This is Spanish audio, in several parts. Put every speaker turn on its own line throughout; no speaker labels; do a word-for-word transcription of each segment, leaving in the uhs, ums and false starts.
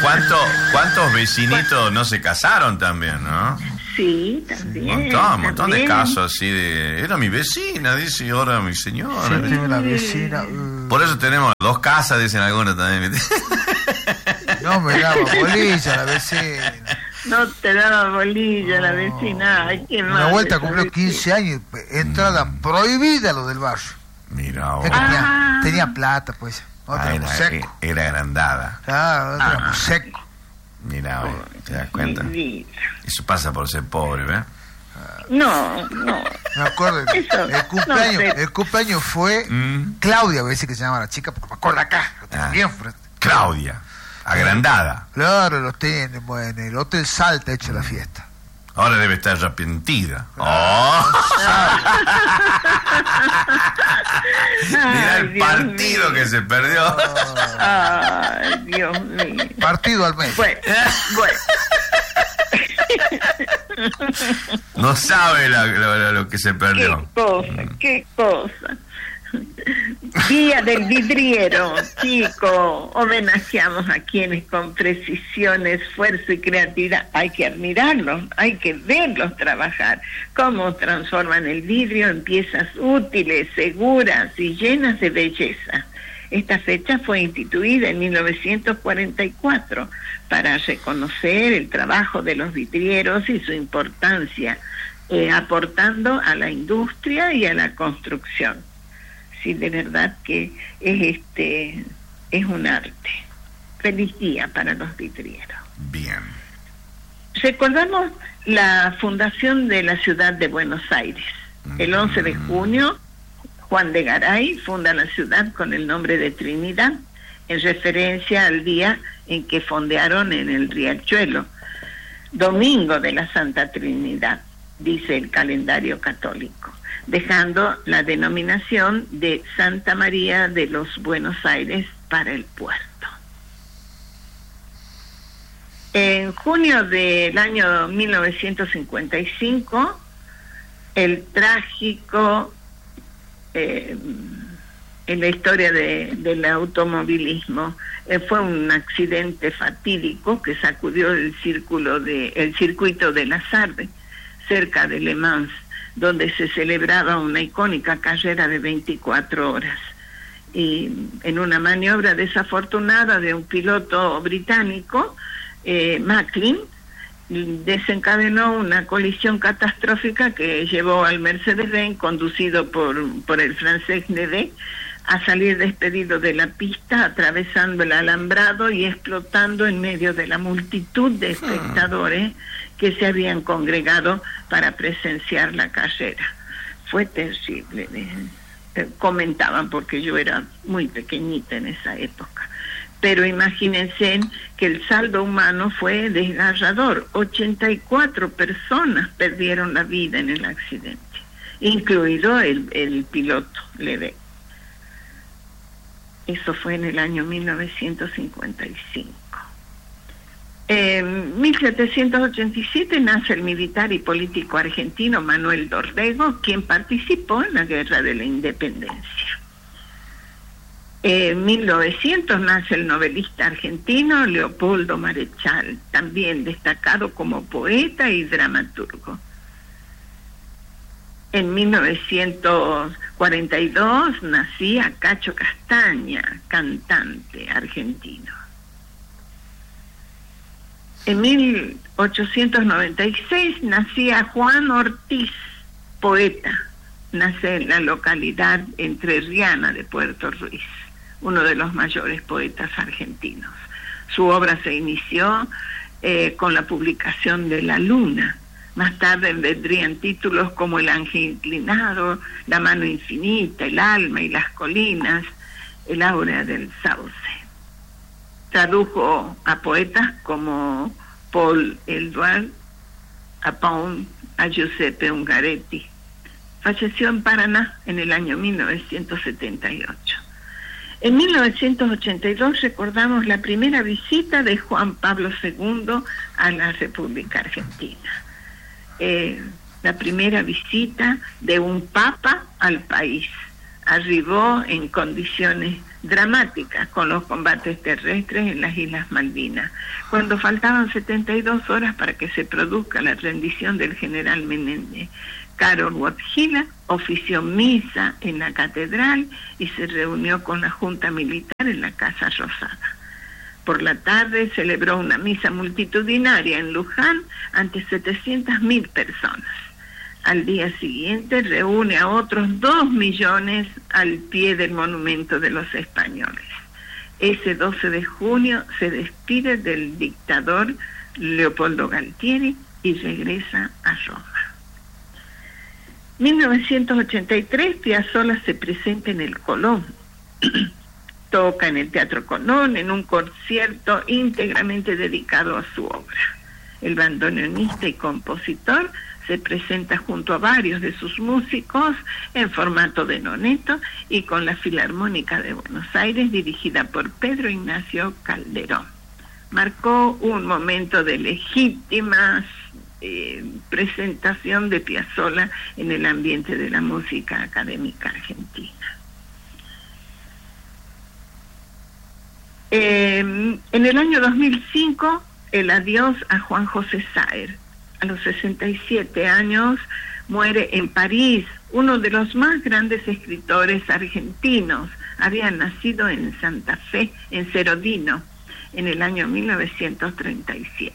¿cuánto, ¿cuántos vecinitos no se casaron también, no?
Sí, también.
Un montón, un montón
también.
de casos así de... Era mi vecina, dice, y ahora mi señora.
Sí, tengo la vecina. Uh.
Por eso tenemos dos casas, dicen algunos también.
No me daba bolilla la vecina.
No te daba bolilla no. La vecina. Ay, qué
Una
mal
vuelta cumplió quince años, entrada mm. prohibida lo del barrio.
Mira, oh.
tenía, tenía plata, pues. Otra
ah, era,
seco.
Era agrandada.
Claro, otra
ah.
seco.
Mira, oh, ¿te das cuenta? Eso pasa por ser pobre, ¿ves?
No, no.
Me acuerdo, el, el cumpleaños,
no sé.
el cumpleaños fue mm. Claudia, a veces que se llama la chica, porque me acuerdo acá,
ah.
bien,
Claudia, agrandada.
Claro, los tienen, bueno, el Hotel Salta hecho mm. la fiesta.
Ahora debe estar arrepentida.
Oh.
Mira el
Dios
partido
mío.
que se perdió.
Oh.
Ay, Dios mío.
Partido al mes.
Bueno, bueno.
No sabe la, lo, lo que se perdió.
Qué cosa, qué cosa. Día del vidriero, chico. Homenajeamos a quienes con precisión, esfuerzo y creatividad. Hay que admirarlos, hay que verlos trabajar. Cómo transforman el vidrio en piezas útiles, seguras y llenas de belleza. Esta fecha fue instituida en mil novecientos cuarenta y cuatro para reconocer el trabajo de los vidrieros y su importancia, eh, aportando a la industria y a la construcción. Sí, de verdad que es este es un arte. Feliz día para los vidrieros.
Bien.
Recordamos la fundación de la ciudad de Buenos Aires. El once de junio, Juan de Garay funda la ciudad con el nombre de Trinidad, en referencia al día en que fondearon en el Riachuelo, Domingo de la Santa Trinidad, dice el calendario católico, dejando la denominación de Santa María de los Buenos Aires para el puerto. En junio del año mil novecientos cincuenta y cinco, el trágico, eh, en la historia de, del automovilismo, eh, fue un accidente fatídico que sacudió el círculo de, el circuito de la Sarre, cerca de Le Mans, donde se celebraba una icónica carrera de veinticuatro horas. Y en una maniobra desafortunada de un piloto británico, eh, Macklin, desencadenó una colisión catastrófica que llevó al Mercedes-Benz, conducido por, por el francés Neve, a salir despedido de la pista, atravesando el alambrado y explotando en medio de la multitud de espectadores que se habían congregado para presenciar la carrera. Fue terrible. Eh, comentaban, porque yo era muy pequeñita en esa época. Pero imagínense que el saldo humano fue desgarrador. ochenta y cuatro personas perdieron la vida en el accidente, incluido el, el piloto Leve. Eso fue en el año mil novecientos cincuenta y cinco. En mil setecientos ochenta y siete nace el militar y político argentino Manuel Dorrego, quien participó en la Guerra de la Independencia. En mil novecientos nace el novelista argentino Leopoldo Marechal, también destacado como poeta y dramaturgo. En mil novecientos cuarenta y dos nacía Cacho Castaña, cantante argentino. En mil ochocientos noventa y seis nacía Juan Ortiz, poeta. Nace en la localidad entrerriana de Puerto Ruiz, uno de los mayores poetas argentinos. Su obra se inició eh, con la publicación de La Luna. Más tarde vendrían títulos como El ángel inclinado, La mano infinita, El alma y las colinas, El áurea del sauce. Tradujo a poetas como Paul Eluard, a Pound, a Giuseppe Ungaretti. Falleció en Paraná en el año mil novecientos setenta y ocho. En mil novecientos ochenta y dos recordamos la primera visita de Juan Pablo segundo a la República Argentina. Eh, la primera visita de un papa al país, arribó en condiciones dramáticas con los combates terrestres en las Islas Malvinas, cuando faltaban setenta y dos horas para que se produzca la rendición del general Menéndez. Karol Wojtyła ofició misa en la catedral y se reunió con la Junta Militar en la Casa Rosada. Por la tarde celebró una misa multitudinaria en Luján ante setecientas mil personas. Al día siguiente reúne a otros dos millones al pie del monumento de los españoles. Ese doce de junio se despide del dictador Leopoldo Galtieri y regresa a Roma. mil novecientos ochenta y tres, Piazzolla se presenta en el Colón. Toca en el Teatro Colón en un concierto íntegramente dedicado a su obra. El bandoneonista y compositor se presenta junto a varios de sus músicos en formato de noneto y con la Filarmónica de Buenos Aires, dirigida por Pedro Ignacio Calderón. Marcó un momento de legítima eh, presentación de Piazzolla en el ambiente de la música académica argentina. Eh, en el año dos mil cinco, el adiós a Juan José Saer. A los sesenta y siete años muere en París, uno de los más grandes escritores argentinos. Había nacido en Santa Fe, en Cerodino, en el año mil novecientos treinta y siete.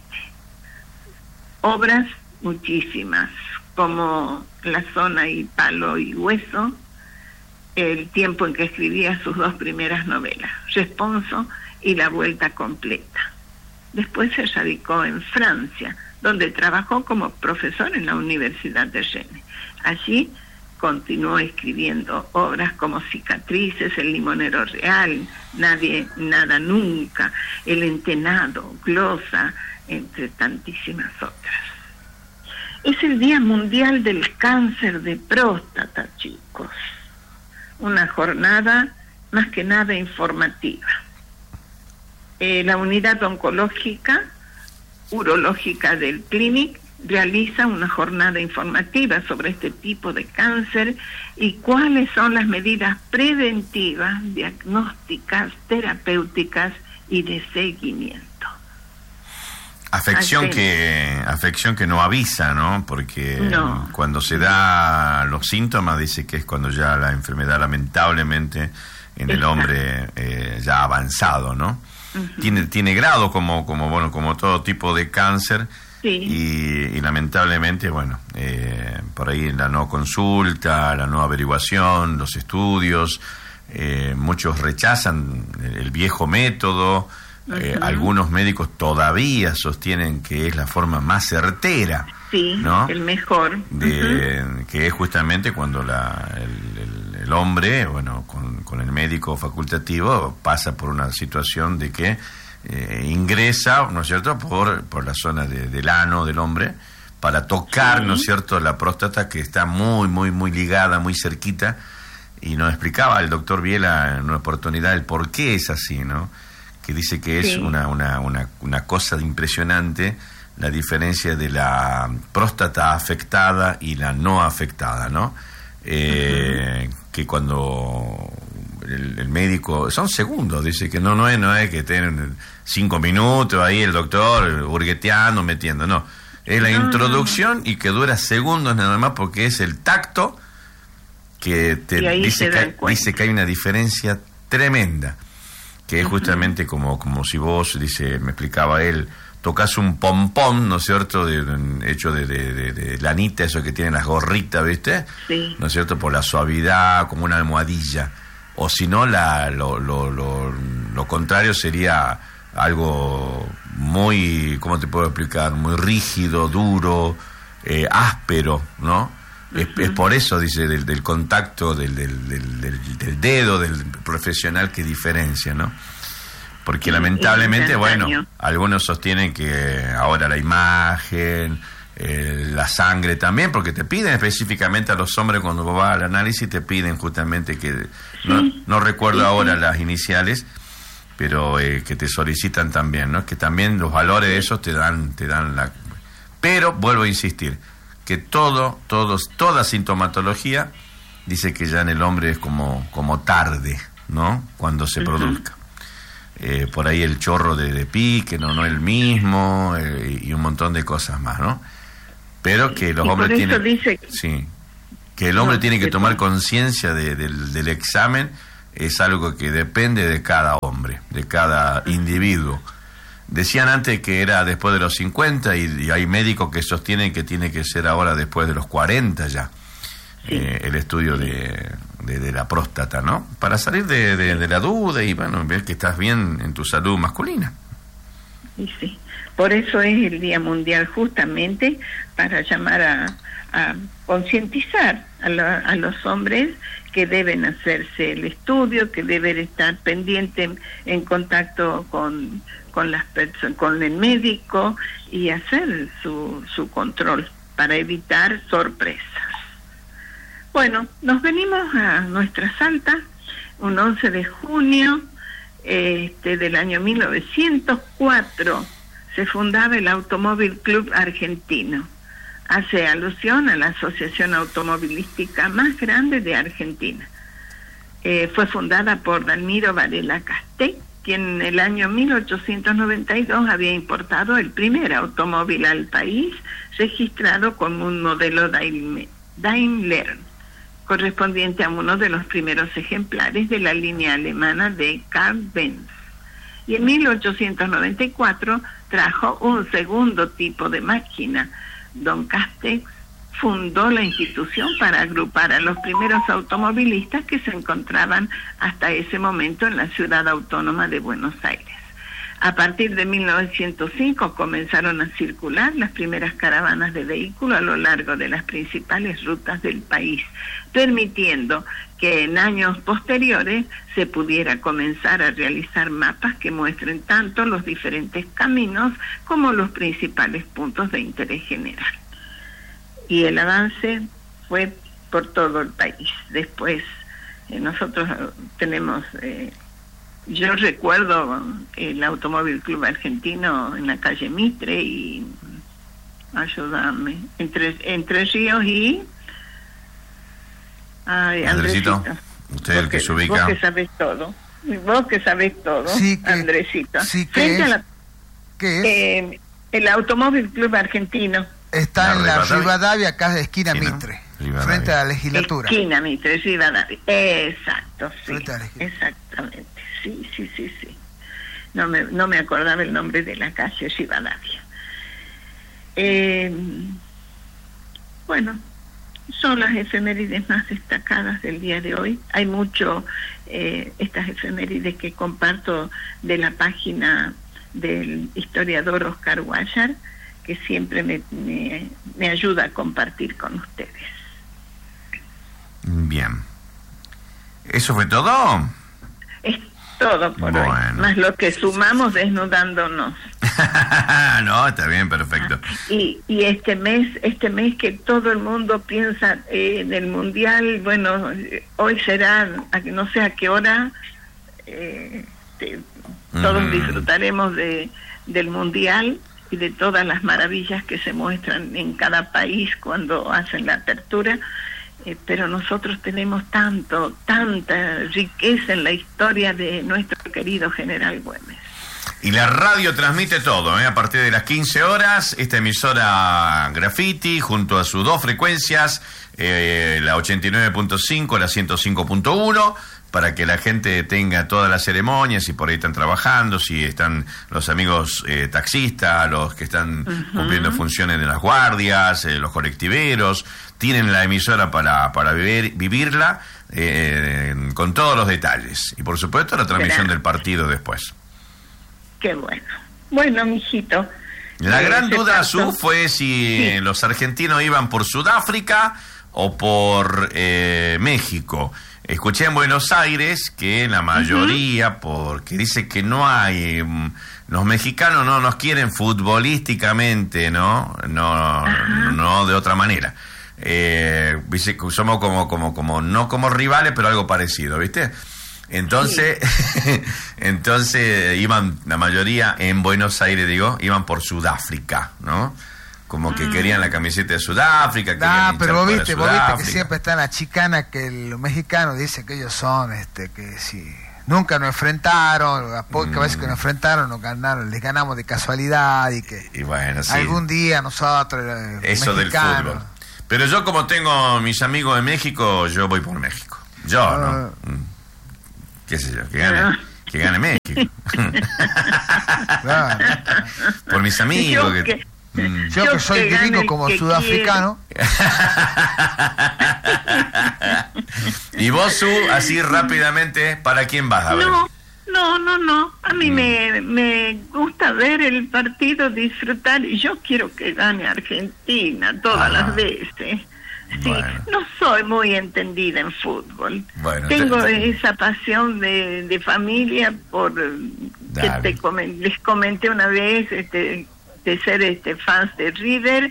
Obras muchísimas, como La Zona y Palo y Hueso, el tiempo en que escribía sus dos primeras novelas, Responso y La Vuelta Completa. Después se radicó en Francia, donde trabajó como profesor en la Universidad de Rennes. Allí continuó escribiendo obras como Cicatrices, El Limonero Real, Nadie, Nada Nunca, El Entenado, Glosa, entre tantísimas otras. Es el Día Mundial del Cáncer de Próstata, chicos. Una jornada más que nada informativa. Eh, la unidad oncológica urológica del Clínic realiza una jornada informativa sobre este tipo de cáncer y cuáles son las medidas preventivas, diagnósticas, terapéuticas y de seguimiento.
Afección que, afección que no avisa, ¿no? Porque no. Cuando se da los síntomas dice que es cuando ya la enfermedad lamentablemente en el hombre eh, ya ha avanzado, ¿no? Uh-huh. Tiene, tiene grado como, como, bueno, como todo tipo de cáncer. Sí. Y, y lamentablemente, bueno, eh, por ahí la no consulta, la no averiguación, los estudios, eh, muchos rechazan el, el viejo método. Eh, uh-huh. Algunos médicos todavía sostienen que es la forma más certera,
sí, ¿no? El mejor,
de, uh-huh. que es justamente cuando la, el, el, el hombre, bueno, con, con el médico facultativo pasa por una situación de que eh, ingresa, ¿no es cierto?, por, por la zona de, del ano del hombre para tocar, sí. ¿no es cierto?, la próstata, que está muy, muy, muy ligada, muy cerquita, y nos explicaba el doctor Biela en una oportunidad el por qué es así, ¿no?, que dice que es sí. una, una, una, una cosa impresionante la diferencia de la próstata afectada y la no afectada, ¿no? Eh, uh-huh. Que cuando el, el médico, son segundos, dice que no, no es, no es que estén cinco minutos ahí el doctor hurgueteando, metiendo, no. Es la no, introducción no, no. y que dura segundos nada más porque es el tacto que te dice que, dice que hay una diferencia tremenda. Que es justamente como, como si vos, dice, me explicaba él, tocas un pompón, ¿no es cierto?, de, de, hecho de, de, de, de lanita, eso que tienen las gorritas, ¿viste? Sí. ¿No es cierto?, por la suavidad, como una almohadilla. O si no, la, lo, lo, lo, lo contrario sería algo muy, ¿cómo te puedo explicar?, muy rígido, duro, eh, áspero, ¿no? Uh-huh. Es, es por eso, dice, del, del contacto del, del, del, del, del dedo del profesional que diferencia, ¿no? Porque sí, lamentablemente, bueno, algunos sostienen que ahora la imagen, eh, la sangre también, porque te piden específicamente a los hombres cuando vas al análisis, te piden justamente que, sí. no, no recuerdo sí, ahora sí. las iniciales, pero eh, que te solicitan también, ¿no? Que también los valores de esos te dan, te dan la... Pero, vuelvo a insistir, que todo, todos, toda sintomatología dice que ya en el hombre es como, como tarde, ¿no? Cuando se uh-huh. produzca. Eh, por ahí el chorro de, de pi, que no, no es el mismo, eh, y un montón de cosas más, ¿no? Pero que los
y
hombres tienen...
Dice...
Sí, que el hombre
no,
tiene que
que
tomar
no.
conciencia de, del, del examen, es algo que depende de cada hombre, de cada individuo. Decían antes que era después de los cincuenta, y, y hay médicos que sostienen que tiene que ser ahora después de los cuarenta ya, sí. eh, el estudio de, de, de la próstata, ¿no? Para salir de, de, de la duda y, bueno, ver que estás bien en tu salud masculina.
Y sí, por eso es el Día Mundial, justamente para llamar a, a concientizar a, la, a los hombres que deben hacerse el estudio, que deben estar pendientes en contacto con, con las personas, con el médico, y hacer su, su control para evitar sorpresas. Bueno, nos venimos a nuestra Salta, un once de junio este, del año mil novecientos cuatro, se fundaba el Automóvil Club Argentino. Hace alusión a la asociación automovilística más grande de Argentina. Eh, fue fundada por Dalmiro Varela Castell, quien en el año mil ochocientos noventa y dos había importado el primer automóvil al país, registrado como un modelo Daimler, correspondiente a uno de los primeros ejemplares de la línea alemana de Karl Benz. Y en mil ochocientos noventa y cuatro trajo un segundo tipo de máquina. Don Castex fundó la institución para agrupar a los primeros automovilistas que se encontraban hasta ese momento en la ciudad autónoma de Buenos Aires. A partir de mil novecientos cinco comenzaron a circular las primeras caravanas de vehículos a lo largo de las principales rutas del país, permitiendo que en años posteriores se pudiera comenzar a realizar mapas que muestren tanto los diferentes caminos como los principales puntos de interés general. Y el avance fue por todo el país. Después eh, nosotros tenemos, eh, yo recuerdo el Automóvil Club Argentino en la calle Mitre y, ayúdame, entre, entre Ríos y... Ay,
Andresito,
Andresito,
usted es el que se ubica.
Vos que sabés todo, vos que sabés todo,
sí, que,
Andresito.
Sí,
¿qué es?
La, ¿Qué es?
Eh, el Automóvil Club Argentino.
Está
la
en la
Rivadavia,
Rivadavia, acá de esquina
sí, ¿no?
Mitre,
Rivadavia.
frente a la legislatura.
Esquina Mitre, Rivadavia. Exacto, sí.
Frente a la legislatura.
Exactamente, sí, sí, sí, sí. No me, no me acordaba el nombre de la calle, Rivadavia. Eh, bueno, son las efemérides más destacadas del día de hoy. Hay mucho, eh, estas efemérides que comparto de la página del historiador Oscar Guayar, que siempre me, me, me ayuda a compartir con ustedes.
Bien. ¿Eso fue todo?
Es todo por
bueno.
hoy, más lo que sumamos desnudándonos.
No, está bien, perfecto.
Y, y este mes, este mes que todo el mundo piensa eh, en el mundial, bueno, hoy será, no sé a qué hora, eh, te, todos mm. disfrutaremos de del mundial y de todas las maravillas que se muestran en cada país cuando hacen la apertura. Eh, pero nosotros tenemos tanto, tanta riqueza en la historia de nuestro querido General Güemes.
Y la radio transmite todo, ¿eh? A partir de las quince horas, esta emisora Graffiti, junto a sus dos frecuencias, eh, la ochenta y nueve punto cinco, la ciento cinco punto uno, para que la gente tenga todas las ceremonias, si por ahí están trabajando, si están los amigos eh, taxistas, los que están uh-huh. cumpliendo funciones de las guardias, eh, los colectiveros, tienen la emisora para, para vivir, vivirla eh, con todos los detalles. Y por supuesto la transmisión Gracias. Del partido después.
Qué bueno. Bueno, mijito.
La
eh,
gran duda,
pasó.
Su, fue si
sí.
los argentinos iban por Sudáfrica o por eh, México. Escuché en Buenos Aires que la mayoría, uh-huh. porque dice que no hay, los mexicanos no nos quieren futbolísticamente, ¿no? No, uh-huh. no de otra manera. Eh, dice que somos como, como, como, no como rivales, pero algo parecido, ¿viste? Entonces, sí. entonces iban, la mayoría en Buenos Aires, digo, iban por Sudáfrica, ¿no? como que querían la camiseta de Sudáfrica.
Ah, pero vos viste, vos viste que siempre está la chicana que los mexicanos dicen que ellos son, este, que si nunca nos enfrentaron, las pocas mm. veces que nos enfrentaron nos ganaron, les ganamos de casualidad y que
y bueno, sí.
algún día nosotros,
eso del fútbol. Pero yo como tengo mis amigos de México, yo voy por México. Yo, uh, ¿no? ¿Qué sé yo? Que gane, que gane México. Claro. Por mis amigos.
Yo
que,
que, mm. yo que soy que gringo como sudafricano.
Y vos, Su, así rápidamente, ¿para quién vas a ver?
No, no, no, no. A mí mm. me, me gusta ver el partido, disfrutar, y yo quiero que gane Argentina todas ah. las veces. Sí, bueno. No soy muy entendida en fútbol. Bueno, tengo te, te... esa pasión de, de familia por Dale. que te comen, les comenté una vez este, de ser este fans de River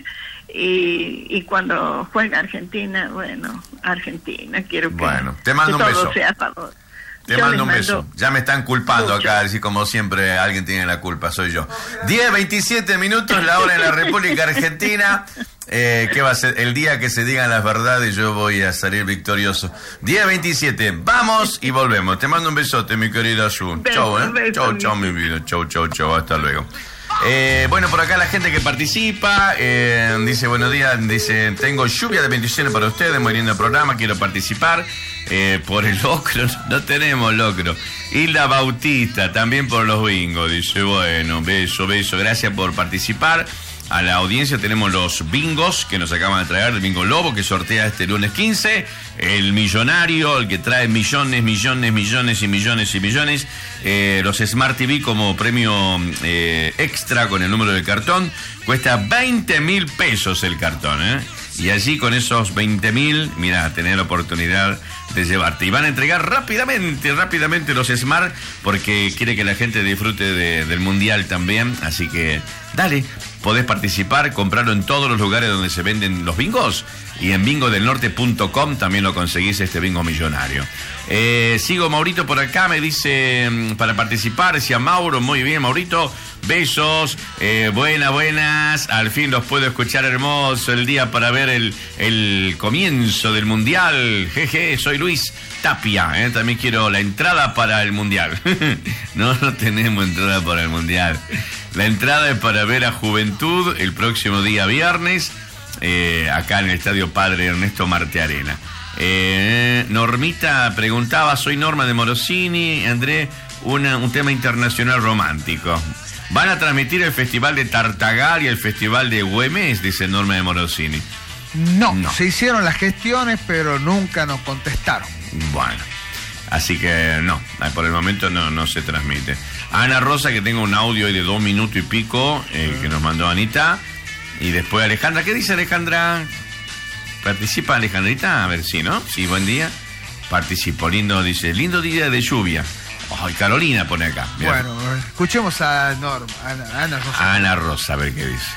y, y cuando juega Argentina, bueno, Argentina, quiero que,
bueno, te mando
que
un
todo
beso.
sea a favor.
Te mando un beso. Ya me están culpando mucho. Acá, así como siempre alguien tiene la culpa, soy yo. diez veintisiete minutos, la hora en la República Argentina. Eh, ¿Qué va a ser? El día que se digan las verdades yo voy a salir victorioso. diez veintisiete, vamos y volvemos. Te mando un besote, mi querida Su. Chau, eh. Chau, chau, mi vida. Chau, chau, chau. Hasta luego. Eh, bueno, por acá la gente que participa eh, dice buenos días, dice tengo lluvia de bendiciones para ustedes, muy lindo programa, quiero participar eh, por el locro, no tenemos locro. Hilda Bautista, también por los bingos, dice bueno, beso, beso, gracias por participar. A la audiencia tenemos los bingos que nos acaban de traer, el bingo Lobo que sortea este lunes quince, el millonario, el que trae millones, millones, millones y millones y millones, eh, los Smart T V como premio eh, extra con el número del cartón, cuesta veinte mil pesos el cartón, ¿eh? Y allí con esos veinte mil, mira, tener la oportunidad de llevarte. Y van a entregar rápidamente, rápidamente los Smart, porque quiere que la gente disfrute de, del Mundial también, así que dale. Podés participar, comprarlo en todos los lugares donde se venden los bingos y en bingo del norte punto com también lo conseguís, este bingo millonario. Eh, sigo Maurito por acá, me dice para participar, decía Mauro, muy bien Maurito, besos, eh, buenas, buenas, al fin los puedo escuchar, hermoso el día para ver el, el comienzo del Mundial, jeje, soy Luis Tapia, eh, también quiero la entrada para el Mundial. No, no tenemos entrada para el Mundial. La entrada es para ver a Juventud el próximo día viernes, eh, acá en el Estadio Padre Ernesto Martearena. Eh, Normita preguntaba, soy Norma de Morosini, André, una, un tema internacional romántico. ¿Van a transmitir el Festival de Tartagal y el Festival de Güemes? Dice Norma de Morosini.
No, no, se hicieron las gestiones, pero nunca nos contestaron.
Bueno, así que no, por el momento no, no se transmite. Ana Rosa, que tengo un audio de dos minutos y pico, eh, que nos mandó Anita. Y después Alejandra. ¿Qué dice Alejandra? ¿Participa Alejandrita? A ver si, ¿no? Sí, buen día. Participo, lindo, dice, lindo día de lluvia. Ay, Carolina pone acá. Mirá.
Bueno, escuchemos a Norma, Ana, Ana Rosa.
Ana Rosa, a ver qué dice.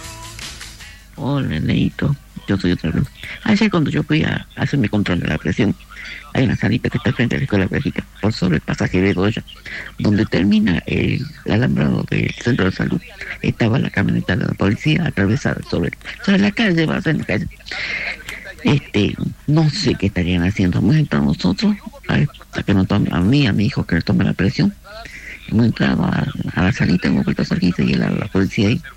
Hola, Neito. Yo soy otra vez. Ayer cuando yo fui a hacer mi control de la presión, hay una salita que está frente a la escuela Bélgica, por sobre el pasaje de Goya, donde termina el alambrado del centro de salud. Estaba la camioneta de la policía atravesada sobre, sobre la calle, va a ser la calle. Este, no sé qué estarían haciendo. Hemos entrado nosotros, a, que nos tome, a mí, a mi hijo, que le tome la presión. Hemos entrado a, a la salita, hemos vuelto a salir y la, la policía ahí.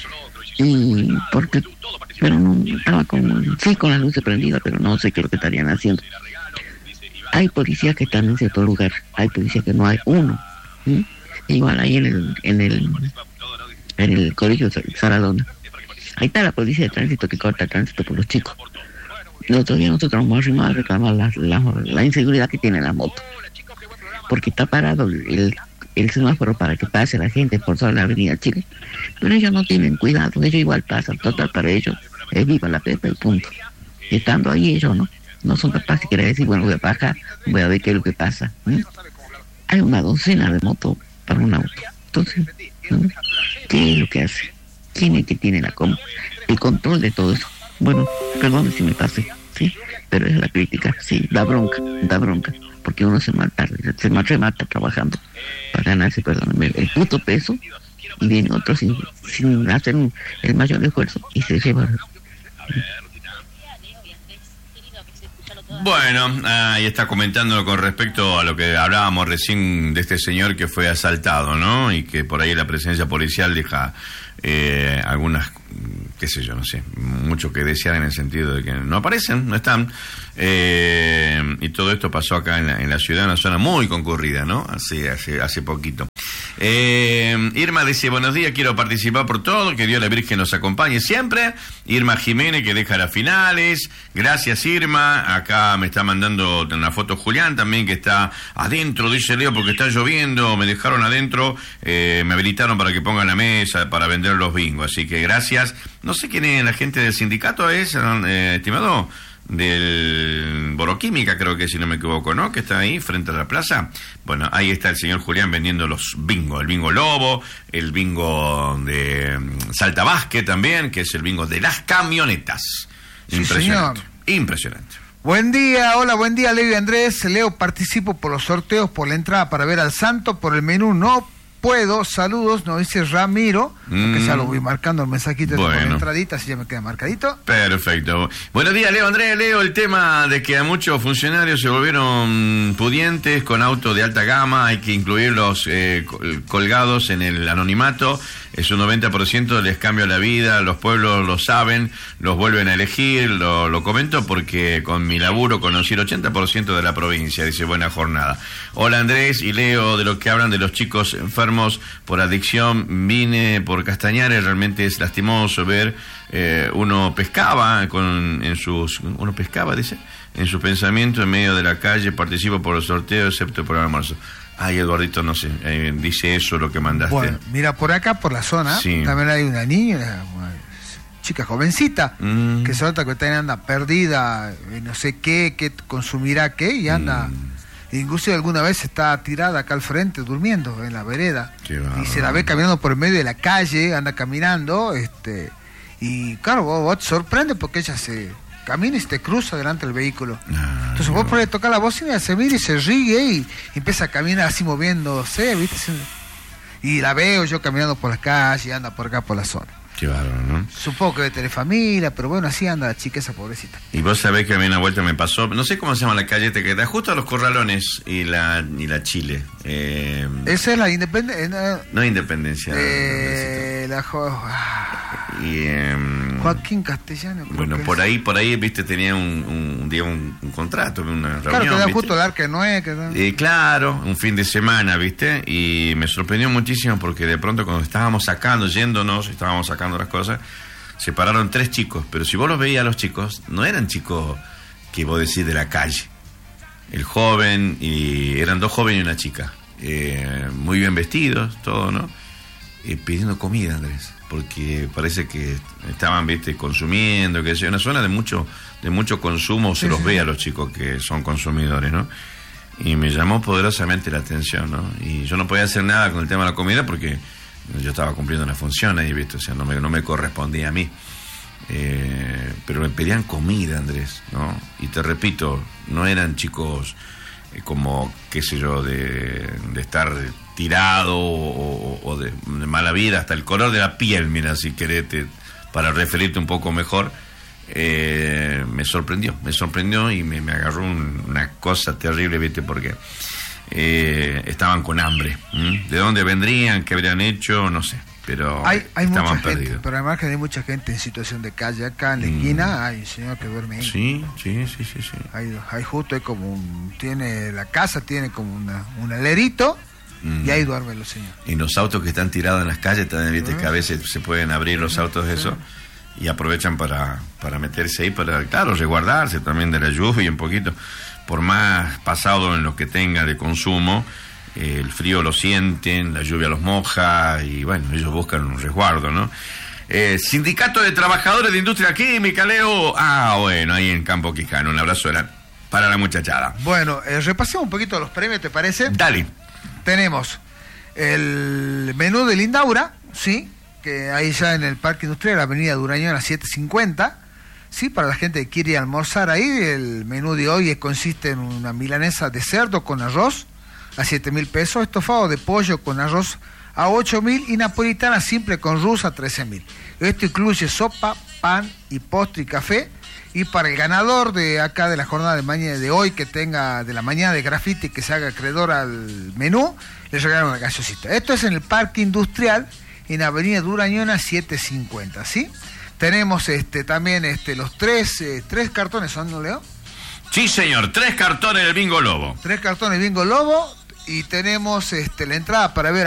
Y porque, pero no, estaba con, sí, con las luces prendidas, pero no sé qué es lo que estarían haciendo. Hay policías que están en cierto lugar, hay policías que no hay uno. ¿Sí? Igual ahí en el, en el, en el colegio Saradona. Ahí está la policía de tránsito que corta el tránsito por los chicos. El otro día nosotros nos hemos arrimado a reclamar la, la, la inseguridad que tiene la moto. Porque está parado el, el semáforo para que pase la gente por toda la avenida Chile. Pero ellos no tienen cuidado, ellos igual pasan. Total, para ellos es viva la pepa y punto. Y estando ahí ellos no, no son capaces de decir, bueno, voy a bajar, voy a ver qué es lo que pasa. ¿eh? Hay una docena de motos para un auto. Entonces, ¿eh? ¿qué es lo que hace? ¿Quién es que tiene la com el control de todo eso? Bueno, perdón si me pasé, ¿sí? Pero es la crítica, sí, da bronca, da bronca. Porque uno se mata, se mata trabajando para ganarse, perdóname, el puto peso y viene otro sin, sin hacer un, el mayor esfuerzo y se lleva.
Bueno, ahí está comentando con respecto a lo que hablábamos recién de este señor que fue asaltado, ¿no? Y que por ahí la presencia policial deja eh, algunas, qué sé yo, no sé, mucho que desear en el sentido de que no aparecen, no están. Eh, y todo esto pasó acá en la, en la ciudad, en una zona muy concurrida, ¿no? Hace, hace, hace poquito. Eh, Irma dice, buenos días, quiero participar por todo, que Dios la Virgen nos acompañe siempre. Irma Jiménez, que deja las finales. Gracias, Irma. Acá me está mandando una foto Julián también, que está adentro, dice Leo, porque está lloviendo, me dejaron adentro, eh, me habilitaron para que pongan la mesa para vender los bingos, así que gracias. No sé quién es la gente del sindicato, es, eh, estimado, del Boroquímica, creo que si no me equivoco, ¿no? Que está ahí frente a la plaza. Bueno, ahí está el señor Julián vendiendo los bingos, el bingo Lobo, el bingo de Salta Vázquez también, que es el bingo de las camionetas.
Sí,
impresionante,
señor.
Impresionante.
Buen día, hola, buen día, Leo y Andrés. Leo, participo por los sorteos, por la entrada para ver al santo, por el menú no puedo, saludos, nos dice Ramiro, mm. que ya lo voy marcando el mensajito bueno. Con la entradita, así ya me queda marcadito.
Perfecto. Buenos días, Leo, Andrés, Leo, el tema de que a muchos funcionarios se volvieron pudientes con autos de alta gama, hay que incluirlos eh, colgados en el anonimato, es un noventa por ciento les cambia la vida, los pueblos lo saben, los vuelven a elegir, lo, lo comento porque con mi laburo conocí el ochenta por ciento de la provincia, dice buena jornada. Hola Andrés y Leo, de lo que hablan de los chicos enfermos por adicción, vine por Castañares, realmente es lastimoso ver, eh, uno pescaba con, en sus, uno pescaba, dice, en su pensamiento en medio de la calle, participo por los sorteos, excepto por el almuerzo. Ay, Eduardito, no sé, eh, dice eso lo que mandaste.
Bueno, mira, por acá, por la zona, sí. También hay una niña, una chica jovencita, mm. que se nota que también anda perdida, no sé qué, qué consumirá qué, y anda, mm. inclusive alguna vez está tirada acá al frente, durmiendo en la vereda, y se la ve caminando por el medio de la calle, anda caminando, este, y claro, vos, vos te sorprende porque ella se... camina y se te cruza delante del vehículo. Ah, entonces vos podés tocar la bocina, se mira y se ríe y empieza a caminar así moviéndose, ¿viste? Y la veo yo caminando por la calle, anda por acá por la zona.
Qué bárbaro, ¿no?
Supongo que debe tener familia, pero bueno, así anda la chica esa pobrecita.
Y vos sabés que a mí una vuelta me pasó, no sé cómo se llama la calle que está justo a los Corralones y la y la Chile. Eh,
Esa es la Independencia. No,
no Independencia.
Eh, la jo
y, eh,
Joaquín Castellano.
Bueno, por ahí, por ahí, viste, tenía un, un día un, un contrato, una reunión.
Claro, que da
¿viste?
justo el Arque Noé. Que da...
eh, claro, un fin de semana, viste, y me sorprendió muchísimo porque de pronto cuando estábamos sacando, yéndonos, estábamos sacando las cosas, se pararon tres chicos, pero si vos los veías a los chicos, no eran chicos que vos decís de la calle. El joven, y eran dos jóvenes y una chica, eh, muy bien vestidos, todo, ¿no? Eh, pidiendo comida, Andrés, porque parece que estaban, viste, consumiendo, que es una zona de mucho de mucho consumo, se sí, los sí. ve a los chicos que son consumidores, ¿no? Y me llamó poderosamente la atención, ¿no? Y yo no podía hacer nada con el tema de la comida porque yo estaba cumpliendo una función ahí, ¿viste? O sea, no me, no me correspondía a mí. Eh, pero me pedían comida, Andrés, ¿no? Y te repito, no eran chicos eh, como, qué sé yo, de, de estar tirado o, o de, de mala vida, hasta el color de la piel, mira, si querés, te, para referirte un poco mejor. Eh, me sorprendió, me sorprendió y me, me agarró un, una cosa terrible, ¿viste? Porque eh, estaban con hambre. ¿Mm? ¿De dónde vendrían? ¿Qué habrían hecho? No sé, pero
hay, hay
estaban
mucha
perdidos.
Gente, pero además que hay mucha gente en situación de calle acá en la mm. esquina, hay un señor que duerme ahí.
Sí, sí, sí, sí, sí.
Hay, hay justo, hay como un, tiene, la casa tiene como una, un alerito. Mm. Y ahí duermen los señores.
Y los autos que están tirados en las calles también, viste, uh-huh. que a veces se pueden abrir los autos de sí. eso y aprovechan para, para meterse ahí, para, claro, resguardarse también de la lluvia un poquito. Por más pasado en lo que tenga de consumo, eh, el frío lo sienten, la lluvia los moja y bueno, ellos buscan un resguardo, ¿no? Eh, Sindicato de Trabajadores de Industria Química, Leo. Ah, bueno, ahí en Campo Quijano. Un abrazo para la muchachada.
Bueno, eh, repasemos un poquito los premios, ¿te parece?
Dale.
Tenemos el menú de Lindaura, sí, que ahí ya en el Parque Industrial, Avenida Durañón a las siete cincuenta, sí, para la gente que quiere almorzar ahí, el menú de hoy consiste en una milanesa de cerdo con arroz a siete mil pesos, estofado de pollo con arroz a ocho mil y napolitana simple con rusa a trece mil. Esto incluye sopa, pan y postre y café. Y para el ganador de acá de la jornada de mañana de hoy, que tenga de la mañana de grafiti, que se haga acreedor al menú, le regalan una gaseosita. Esto es en el Parque Industrial, en Avenida Durañona setecientos cincuenta, ¿sí? Tenemos este también este los tres, eh, tres cartones, ¿son, no, Leo?
Sí, señor, tres cartones del Bingo Lobo.
Tres cartones Bingo Lobo, y tenemos este la entrada para ver